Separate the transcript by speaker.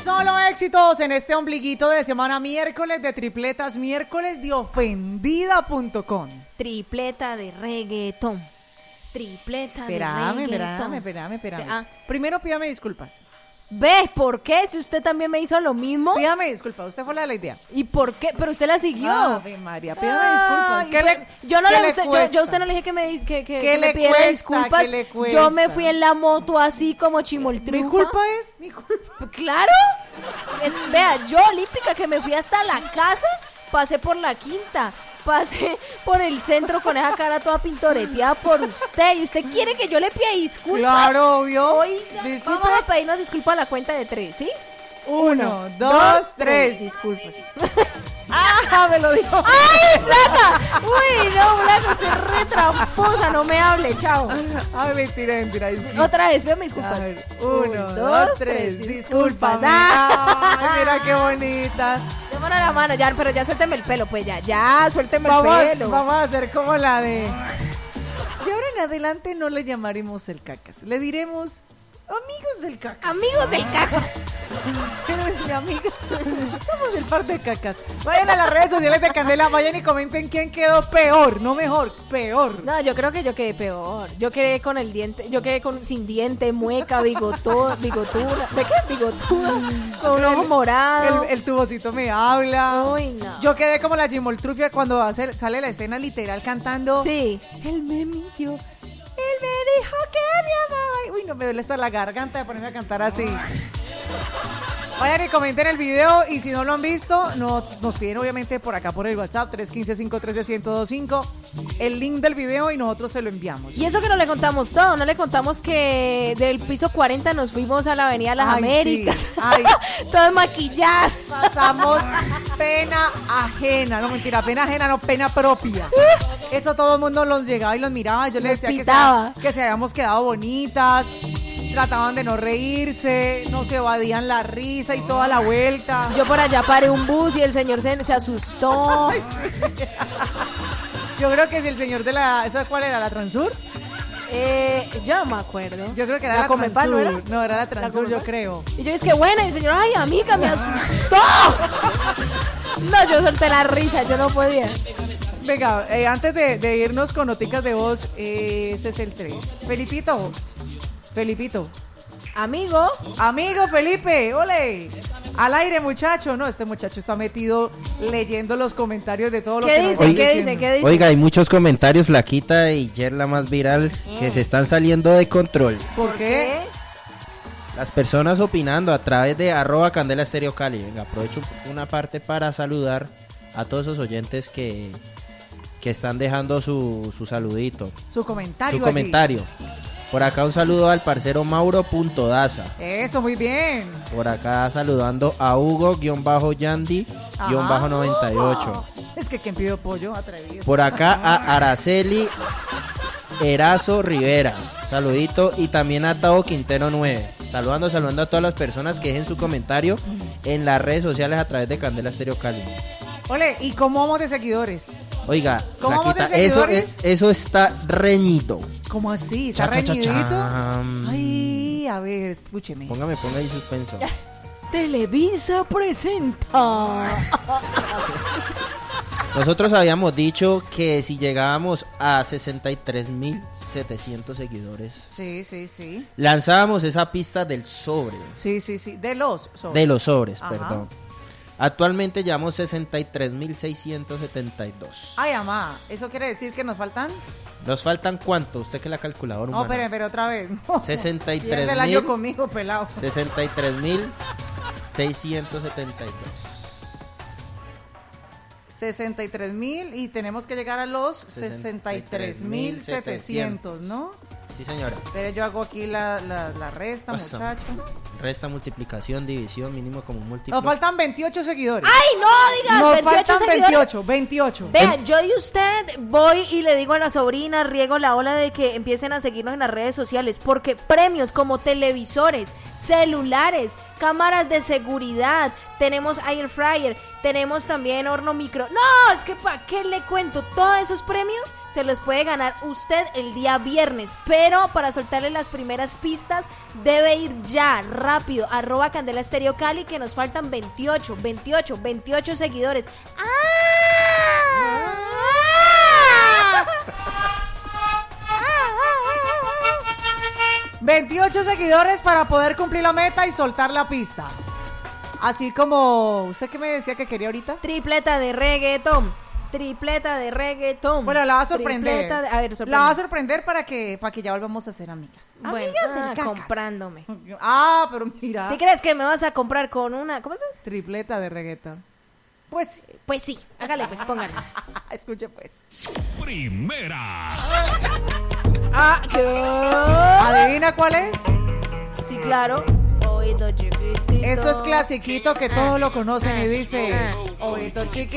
Speaker 1: Solo éxitos en este ombliguito de semana, miércoles de tripletas, miércoles de ofendida.com.
Speaker 2: Tripleta de reggaetón. Tripleta de reggaetón.
Speaker 1: Espérame. Primero pídame disculpas.
Speaker 2: ¿Ves por qué? Si usted también me hizo lo mismo.
Speaker 1: Pídame disculpas, usted fue la de la idea.
Speaker 2: ¿Y por qué? Pero usted la siguió.
Speaker 1: Ave María, pídame disculpas.
Speaker 2: Yo a usted no le dije que me pidiera disculpas. Yo me fui en la moto así como chimoltrufa.
Speaker 1: ¿Mi culpa es? ¿Mi culpa?
Speaker 2: Claro. Vea, yo olímpica que me fui hasta la casa, pasé por la quinta, pasé por el centro con esa cara toda pintoreteada por usted. ¿Y usted quiere que yo le pida disculpas?
Speaker 1: Claro, obvio.
Speaker 2: Oiga, vamos a pedirnos disculpas a la cuenta de 3, ¿sí?
Speaker 1: 1, 2, 3.
Speaker 2: Disculpas.
Speaker 1: ¡Ah! Me lo dijo.
Speaker 2: ¡Ay, Blanca! Uy, no, Blanca, usted es re tramposa, no me hable, chao.
Speaker 1: Ay, mentira.
Speaker 2: Otra vez, véame disculpas.
Speaker 1: 1, 2, 3. Disculpas. Ay, mira qué bonita.
Speaker 2: Démosle la mano, ya, pero ya suélteme el pelo, pues ya, suélteme el pelo.
Speaker 1: Vamos a hacer como la de ahora en adelante no le llamaremos el cacas, le diremos amigos del cacas.
Speaker 2: Amigos del cacas.
Speaker 1: Quiero decir amiga. Somos del par de cacas. Vayan a las redes sociales de Candela, vayan y comenten quién quedó peor, no mejor, peor.
Speaker 2: No, yo creo que yo quedé peor. Yo quedé con el diente, sin diente, mueca, bigotuda. ¿De qué? Bigotuda. Con un ojo morado.
Speaker 1: El tubocito me habla.
Speaker 2: Uy, no.
Speaker 1: Yo quedé como la Jimoltrufia cuando sale la escena literal cantando.
Speaker 2: Sí.
Speaker 1: Él me mintió. Él me dijo que me amaba. Uy, no me duele hasta la garganta de ponerme a cantar así. Vayan y comenten el video y si no lo han visto, nos piden obviamente por acá por el WhatsApp 315-513-1025 el link del video y nosotros se lo enviamos.
Speaker 2: Y eso que no le contamos todo, no le contamos que del piso 40 nos fuimos a la Avenida Las Américas. Sí.
Speaker 1: Ay.
Speaker 2: Todas maquilladas.
Speaker 1: Pasamos pena ajena, no mentira, pena ajena, no, pena propia. Eso todo el mundo los llegaba y los miraba, yo les decía que se habíamos quedado bonitas. Trataban de no reírse, no se evadían la risa y toda la vuelta.
Speaker 2: Yo por allá paré un bus y el señor se asustó.
Speaker 1: Ay, sí. Yo creo que si el señor de la... ¿Esa cuál era? ¿La Transur?
Speaker 2: Yo no me acuerdo.
Speaker 1: Yo creo que era la
Speaker 2: Comepal,
Speaker 1: Transur.
Speaker 2: ¿no era?
Speaker 1: No, era la Transur, yo creo.
Speaker 2: Y yo dije, qué buena. Y el señor, ay, amiga, me asustó. No, yo solté la risa, yo no podía.
Speaker 1: Venga, antes de irnos con noticas de voz, ese es el 3. Felipito.
Speaker 2: Amigo
Speaker 1: Felipe, ole. Al aire, muchacho. No, este muchacho está metido leyendo los comentarios de todo lo que nos
Speaker 2: ¿Qué dice?
Speaker 3: Oiga, hay muchos comentarios, Flaquita y Jer, la más viral, que se están saliendo de control.
Speaker 1: ¿Por qué?
Speaker 3: Las personas opinando a través de @Candela Estéreo Cali. Venga, aprovecho una parte para saludar a todos esos oyentes que están dejando su saludito.
Speaker 1: Su comentario.
Speaker 3: Por acá un saludo al parcero Mauro.daza.
Speaker 1: Eso, muy bien.
Speaker 3: Por acá saludando a Hugo-Yandi-98.
Speaker 1: Es que quien pidió pollo, atrevido.
Speaker 3: Por acá a Araceli Erazo Rivera. Saludito. Y también a Tao Quintero 9. Saludando a todas las personas que dejen su comentario en las redes sociales a través de Candela Estéreo Cali.
Speaker 1: Ole, ¿y cómo vamos de seguidores?
Speaker 3: Oiga,
Speaker 1: ¿cómo vamos de
Speaker 3: Flaquita,
Speaker 1: seguidores?
Speaker 3: eso está reñido.
Speaker 1: ¿Cómo así? ¿Está reñidito? Ay, a ver, escúcheme.
Speaker 3: Ponga ahí suspenso.
Speaker 2: Televisa presenta.
Speaker 3: Nosotros habíamos dicho que si llegábamos a 63.700 seguidores.
Speaker 1: Sí.
Speaker 3: Lanzábamos esa pista del sobre.
Speaker 1: Sí. De los sobres.
Speaker 3: De los sobres,
Speaker 1: Ajá.
Speaker 3: perdón. Actualmente llevamos 63.672.
Speaker 1: Ay, amá, ¿eso quiere decir que nos faltan?
Speaker 3: ¿Nos faltan cuánto? Usted que es la calculadora
Speaker 1: No,
Speaker 3: humana.
Speaker 1: pero otra vez. No.
Speaker 3: 63.000.
Speaker 1: Pierde el año conmigo, pelado.
Speaker 3: 63.672.
Speaker 1: 63.000 y tenemos que llegar a los 63.700, ¿no?
Speaker 3: Sí, señora.
Speaker 1: Pero yo hago aquí la resta, muchacho.
Speaker 3: Resta, multiplicación, división, mínimo como múltiplo.
Speaker 1: Nos faltan 28 seguidores.
Speaker 2: ¡Ay, no digas!
Speaker 1: Nos
Speaker 2: 28
Speaker 1: faltan
Speaker 2: seguidores.
Speaker 1: 28.
Speaker 2: Vea, yo y usted voy y le digo a la sobrina, riego la ola de que empiecen a seguirnos en las redes sociales, porque premios como televisores, celulares, cámaras de seguridad, tenemos air fryer, tenemos también horno micro. No, es que ¿para qué le cuento? Todos esos premios se los puede ganar usted el día viernes, pero para soltarle las primeras pistas debe ir ya, rápido, @Candela Estéreo Cali, que nos faltan 28 seguidores.
Speaker 1: 28 seguidores para poder cumplir la meta y soltar la pista. Así como, ¿usted qué me decía que quería ahorita?
Speaker 2: Tripleta de reggaetón.
Speaker 1: Bueno, la va a sorprender.
Speaker 2: A ver,
Speaker 1: la va a sorprender para que ya volvamos a ser amigas.
Speaker 2: Bueno,
Speaker 1: Amigas del cacas.
Speaker 2: comprándome.
Speaker 1: Pero mira.
Speaker 2: ¿Sí crees que me vas a comprar con una, ¿cómo es eso?
Speaker 1: Tripleta de reggaetón. Pues
Speaker 2: sí, hágale pues, póngale.
Speaker 1: Escuche pues.
Speaker 4: Primera.
Speaker 2: ¿Qué?
Speaker 1: ¿Adivina cuál es?
Speaker 2: Sí, claro. Oído chiquitito.
Speaker 1: Esto es clasiquito que todos lo conocen y dice, oído chiquitito.